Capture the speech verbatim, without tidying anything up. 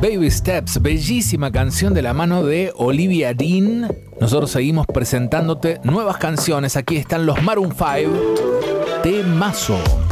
Baby Steps, bellísima canción de la mano de Olivia Dean. Nosotros seguimos presentándote nuevas canciones. Aquí están los Maroon cinco. Temazo.